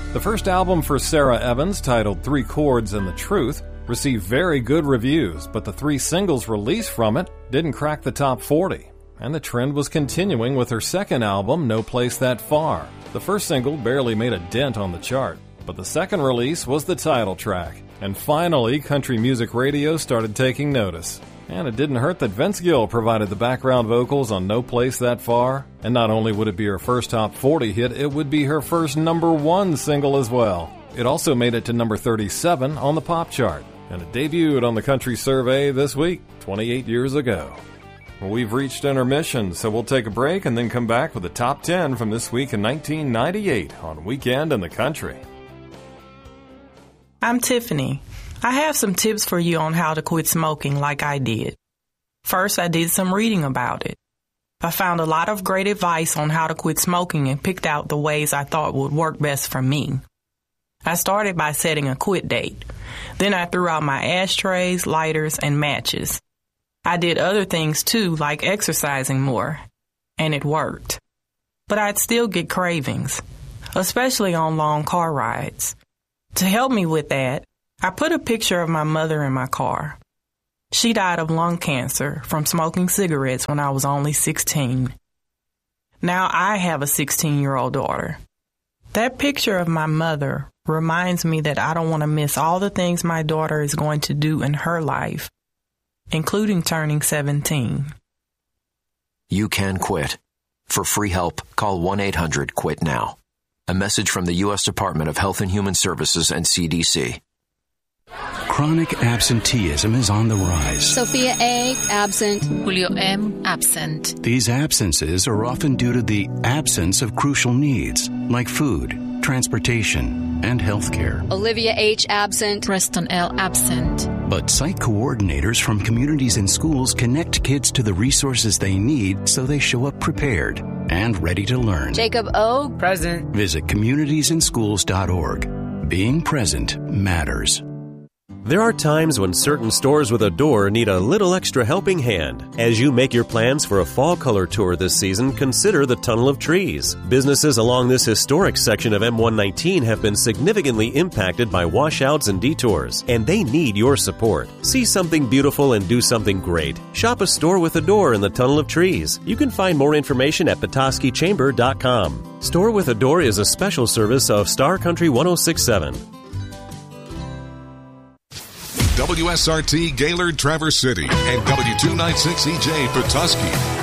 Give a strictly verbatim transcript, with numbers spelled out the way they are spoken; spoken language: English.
The first album for Sara Evans, titled Three Chords and the Truth, received very good reviews, but the three singles released from it didn't crack the top forty. And the trend was continuing with her second album, No Place That Far. The first single barely made a dent on the chart, but the second release was the title track. And finally, country music radio started taking notice. And it didn't hurt that Vince Gill provided the background vocals on No Place That Far. And not only would it be her first top forty hit, it would be her first number one single as well. It also made it to number thirty-seven on the pop chart. And it debuted on the Country Survey this week, twenty-eight years ago. Well, we've reached intermission, so we'll take a break and then come back with the top ten from this week in nineteen ninety-eight on Weekend in the Country. I'm Tiffany. I have some tips for you on how to quit smoking like I did. First, I did some reading about it. I found a lot of great advice on how to quit smoking and picked out the ways I thought would work best for me. I started by setting a quit date. Then I threw out my ashtrays, lighters, and matches. I did other things too, like exercising more, and it worked. But I'd still get cravings, especially on long car rides. To help me with that, I put a picture of my mother in my car. She died of lung cancer from smoking cigarettes when I was only sixteen. Now I have a sixteen-year-old daughter. That picture of my mother reminds me that I don't want to miss all the things my daughter is going to do in her life, including turning seventeen. You can quit. For free help, call one eight hundred quit now. A message from the U S Department of Health and Human Services and C D C. Chronic absenteeism is on the rise. Sophia A. absent. Julio M. absent. These absences are often due to the absence of crucial needs like food, transportation, and health care. Olivia H. absent. Preston L. absent. But site coordinators from communities and schools connect kids to the resources they need so they show up prepared and ready to learn. Jacob O. present. Visit communities in schools dot org. Being present matters. There are times when certain stores with a door need a little extra helping hand. As you make your plans for a fall color tour this season, consider the Tunnel of Trees. Businesses along this historic section of M one nineteen have been significantly impacted by washouts and detours, and they need your support. See something beautiful and do something great. Shop a store with a door in the Tunnel of Trees. You can find more information at petoskey chamber dot com. Store with a Door is a special service of Star Country one oh six point seven. W S R T Gaylord Traverse City and W two ninety-six E J Petoskey.